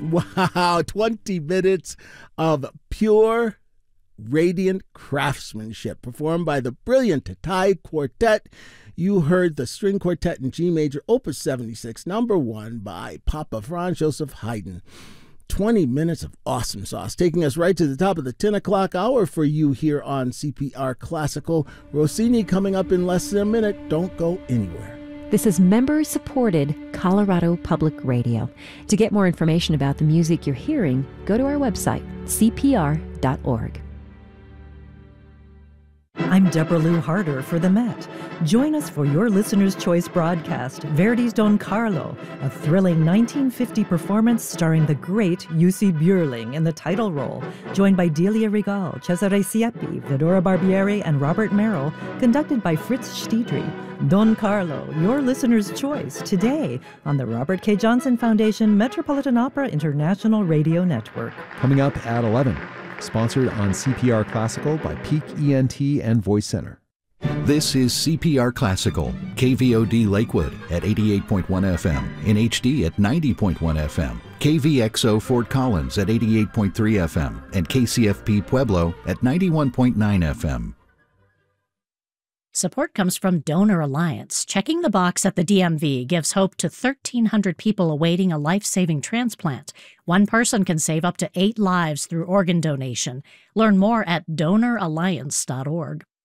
Wow, 20 minutes of pure, radiant craftsmanship performed by the brilliant Tatai Quartet. You heard the string quartet in G major, Opus 76, number 1 by Papa Franz Joseph Haydn. 20 minutes of awesome sauce, taking us right to the top of the 10 o'clock hour for you here on CPR Classical. Rossini coming up in less than a minute. Don't go anywhere. This is member-supported Colorado Public Radio. To get more information about the music you're hearing, go to our website, cpr.org. I'm Deborah Lou Harder for the Met. Join us for your Listener's Choice broadcast, Verdi's Don Carlo, a thrilling 1950 performance starring the great Jussi Björling in the title role, joined by Delia Regal, Cesare Siepi, Fedora Barbieri, and Robert Merrill, conducted by Fritz Stiedry. Don Carlo, your Listener's Choice, today on the Robert K. Johnson Foundation Metropolitan Opera International Radio Network. Coming up at 11. Sponsored on CPR Classical by Peak ENT and Voice Center. This is CPR Classical, KVOD Lakewood at 88.1 FM, in HD at 90.1 FM, KVXO Fort Collins at 88.3 FM, and KCFP Pueblo at 91.9 FM. Support comes from Donor Alliance. Checking the box at the DMV gives hope to 1,300 people awaiting a life-saving transplant. One person can save up to 8 lives through organ donation. Learn more at donoralliance.org.